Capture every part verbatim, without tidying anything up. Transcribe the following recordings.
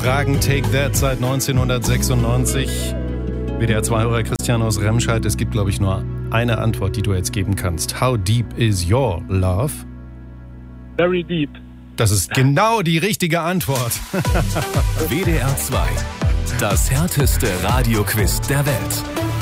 Fragen Take That seit neunzehnhundertsechsundneunzig. W D R zwei-Hörer Christian aus Remscheid. Es gibt, glaube ich, nur eine Antwort, die du jetzt geben kannst. How deep is your love? Very deep. Das ist genau die richtige Antwort. W D R zwei. Das härteste Radioquiz der Welt.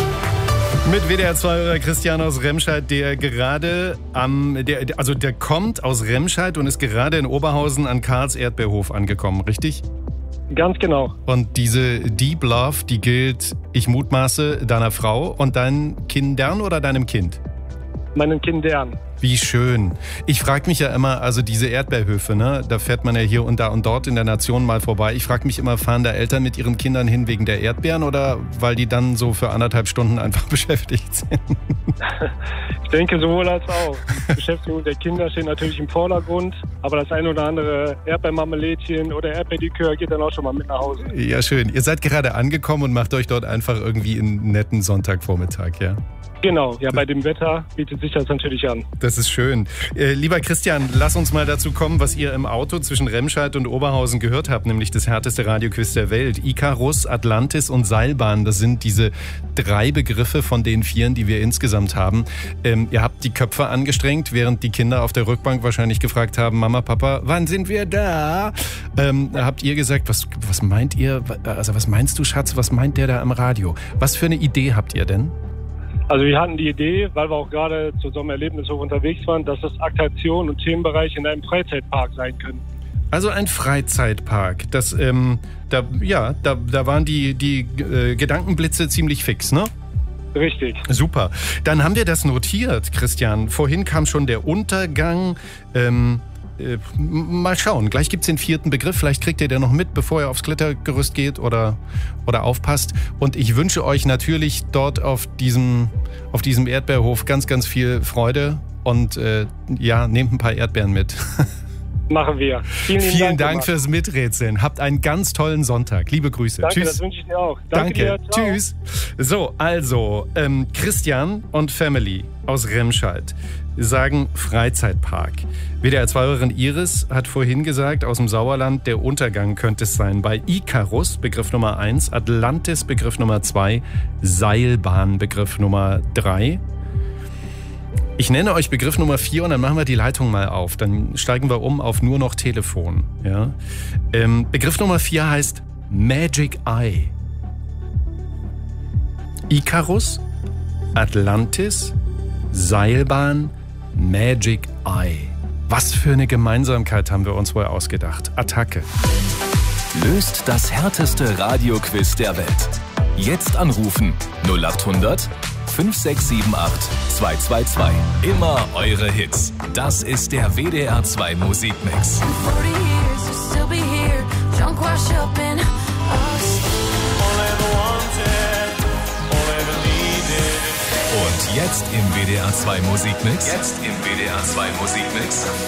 Mit W D R zwei-Hörer Christian aus Remscheid, der gerade am, der, also der kommt aus Remscheid und ist gerade in Oberhausen an Karls Erdbeerhof angekommen, richtig? Ganz genau. Und diese Deep Love, die gilt, ich mutmaße, deiner Frau und deinen Kindern oder deinem Kind? Meinen Kindern. Wie schön. Ich frage mich ja immer, also diese Erdbeerhöfe, ne, da fährt man ja hier und da und dort in der Nation mal vorbei. Ich frage mich immer, fahren da Eltern mit ihren Kindern hin wegen der Erdbeeren oder weil die dann so für anderthalb Stunden einfach beschäftigt sind? Ich denke sowohl als auch. Die Beschäftigung der Kinder steht natürlich im Vordergrund, aber das ein oder andere Erdbeermarmelädchen oder Erdbeerlikör geht dann auch schon mal mit nach Hause. Ja, schön. Ihr seid gerade angekommen und macht euch dort einfach irgendwie einen netten Sonntagvormittag, ja? Genau, ja, bei dem Wetter bietet sich das natürlich an. Das ist schön. Äh, lieber Christian, lass uns mal dazu kommen, was ihr im Auto zwischen Remscheid und Oberhausen gehört habt, nämlich das härteste Radioquiz der Welt. Icarus, Atlantis und Seilbahn, das sind diese drei Begriffe von den vieren, die wir insgesamt haben. Ähm, ihr habt die Köpfe angestrengt, während die Kinder auf der Rückbank wahrscheinlich gefragt haben, Mama, Papa, wann sind wir da? Ähm, habt ihr gesagt, was, was meint ihr, also was meinst du, Schatz, was meint der da am Radio? Was für eine Idee habt ihr denn? Also wir hatten die Idee, weil wir auch gerade zu so einem Erlebnishof unterwegs waren, dass das Attraktion und Themenbereich in einem Freizeitpark sein können. Also ein Freizeitpark. Das, ähm, da, ja, da, da waren die, die äh, Gedankenblitze ziemlich fix, ne? Richtig. Super. Dann haben wir das notiert, Christian. Vorhin kam schon der Untergang. Ähm, äh, mal schauen. Gleich gibt's den vierten Begriff. Vielleicht kriegt ihr den noch mit, bevor ihr aufs Klettergerüst geht oder, oder aufpasst. Und ich wünsche euch natürlich dort auf diesem, auf diesem Erdbeerhof ganz, ganz viel Freude. Und äh, ja, nehmt ein paar Erdbeeren mit. Machen wir. Vielen, Vielen Dank, Dank fürs Miträtseln. Habt einen ganz tollen Sonntag. Liebe Grüße. Danke, Tschüss. das wünsche ich dir auch. Danke. Danke. Dir, ciao. Tschüss. So, also, ähm, Christian und Family aus Remscheid sagen Freizeitpark. W D R zwei-Hörerin Iris hat vorhin gesagt, aus dem Sauerland, der Untergang könnte es sein. Bei Icarus, Begriff Nummer eins, Atlantis, Begriff Nummer zwei, Seilbahn, Begriff Nummer drei. Ich nenne euch Begriff Nummer vier und dann machen wir die Leitung mal auf. Dann steigen wir um auf nur noch Telefon. Ja? Ähm, Begriff Nummer vier heißt Magic Eye. Icarus, Atlantis, Seilbahn, Magic Eye. Was für eine Gemeinsamkeit haben wir uns wohl ausgedacht. Attacke. Löst das härteste Radioquiz der Welt. Jetzt anrufen null acht hundert fünf sechs sieben acht zwei zwei zwei. Immer eure Hits. Das ist der W D R zwei Musikmix. Und jetzt im W D R zwei Musikmix. Jetzt im W D R zwei Musikmix.